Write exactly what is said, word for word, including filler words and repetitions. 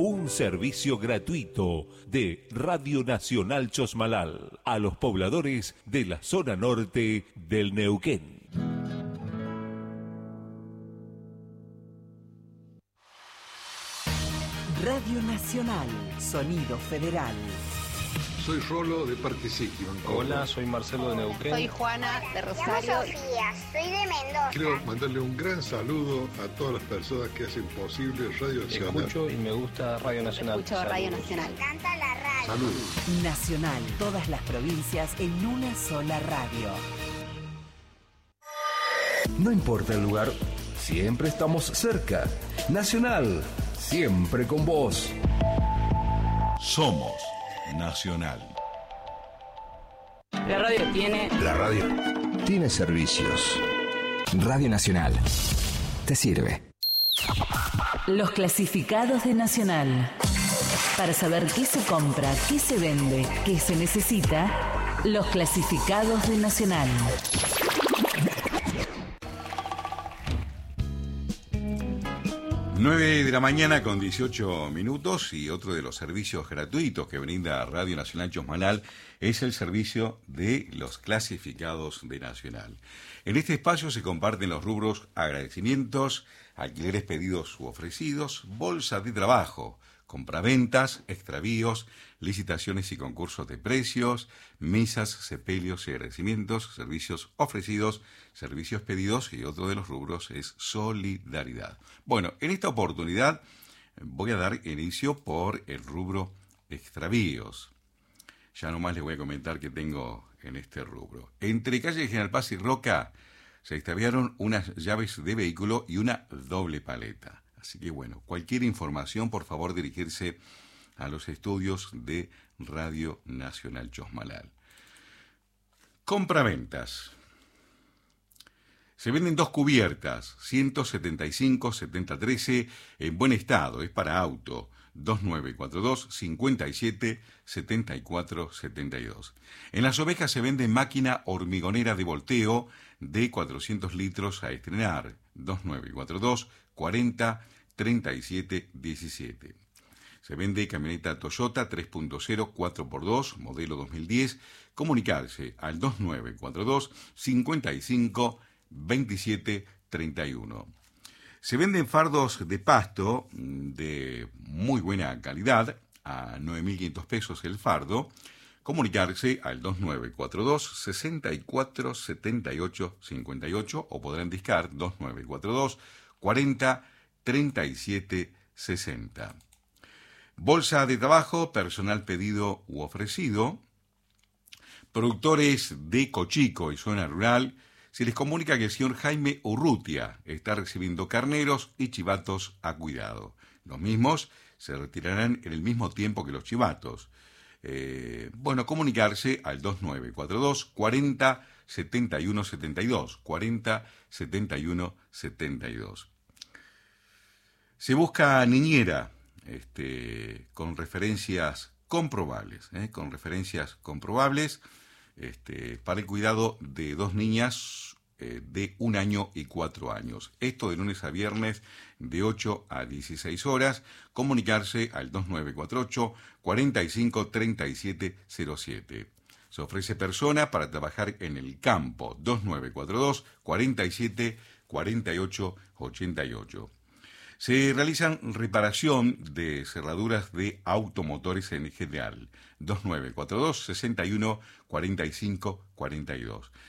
Un servicio gratuito de Radio Nacional Chosmalal a los pobladores de la zona norte del Neuquén. Radio Nacional, Sonido Federal. Soy Rolo de Participi. Hola, soy Marcelo de Neuquén. Soy Juana de Rosario. Llamo Sofía, soy de Mendoza. Quiero mandarle un gran saludo a todas las personas que hacen posible Radio Nacional. Escucho y me gusta Radio Nacional. Escucho Saludos. Radio Nacional. Me encanta la radio. Saludos. Nacional, todas las provincias en una sola radio. No importa el lugar, siempre estamos cerca. Nacional, siempre con vos. Somos Nacional. La radio tiene... La radio tiene servicios. Radio Nacional. Te sirve. Los clasificados de Nacional. Para saber qué se compra, qué se vende, qué se necesita, los clasificados de Nacional. nueve de la mañana con dieciocho minutos, y otro de los servicios gratuitos que brinda Radio Nacional Chosmalal es el servicio de los clasificados de Nacional. En este espacio se comparten los rubros agradecimientos, alquileres pedidos u ofrecidos, bolsas de trabajo, compraventas, extravíos, licitaciones y concursos de precios, misas, sepelios y agradecimientos, servicios ofrecidos, servicios pedidos, y otro de los rubros es solidaridad. Bueno, en esta oportunidad voy a dar inicio por el rubro extravíos. Ya nomás les voy a comentar que tengo en este rubro. Entre calle General Paz y Roca se extraviaron unas llaves de vehículo y una doble paleta. Así que bueno, cualquier información, por favor, dirigirse a los estudios de Radio Nacional Chosmalal. Compraventas. Se venden dos cubiertas, ciento setenta y cinco setenta trece, en buen estado, es para auto, dos nueve cuatro dos, cinco siete, siete cuatro siete dos. En Las Ovejas se vende máquina hormigonera de volteo de cuatrocientos litros a estrenar, dos nueve cuatro dos, cuarenta, treinta y siete diecisiete. Se vende camioneta Toyota tres punto cero cuatro por dos, modelo dos mil diez. Comunicarse al dos nueve cuatro dos, cincuenta y cinco, veintisiete treinta y uno. Se venden fardos de pasto de muy buena calidad a nueve mil quinientos pesos el fardo. Comunicarse al dos nueve cuatro dos, sesenta y cuatro, setenta y ocho cincuenta y ocho, o podrán discar dos nueve cuatro dos, cuarenta, treinta y siete sesenta. Bolsa de trabajo, personal pedido u ofrecido. Productores de Cochico y zona rural, se les comunica que el señor Jaime Urrutia está recibiendo carneros y chivatos a cuidado. Los mismos se retirarán en el mismo tiempo que los chivatos. Eh, bueno, comunicarse al dos nueve cuatro dos, cuarenta, setenta y uno setenta y dos, cuarenta, setenta y uno setenta y dos. Se busca niñera, este, con referencias comprobables, ¿eh? con referencias comprobables, este, para el cuidado de dos niñas eh, de un año y cuatro años. Esto de lunes a viernes de ocho a dieciséis horas. Comunicarse al dos nueve cuatro ocho, cuarenta y cinco, treinta y siete cero siete. Se ofrece persona para trabajar en el campo, dos nueve cuatro dos, cuarenta y siete, cuarenta y ocho ochenta y ocho. Se realizan reparación de cerraduras de automotores en general, dos nueve cuatro dos, sesenta y uno, cuarenta y cinco, cuarenta y dos.